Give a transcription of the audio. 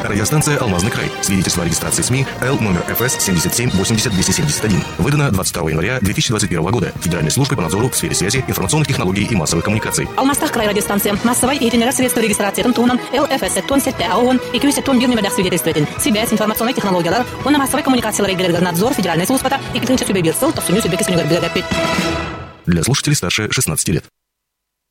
Радиостанция «Алмазный край». Свидетельство о регистрации СМИ Л номер ФС 77 80 271. Выдано 22 января 2021 года Федеральной службой по надзору в сфере связи, информационных технологий и массовых коммуникаций. Алмазтах край радиостанция. Массовой и средства регистрации тунан ЛФС тон сетте АОН и кюсе тон бирный медах свидетельствует. Связь, информационные технологии, он на массовой коммуникации надзор Федеральной службы и к субъекту суню субъекты Для слушателей старше 16 лет.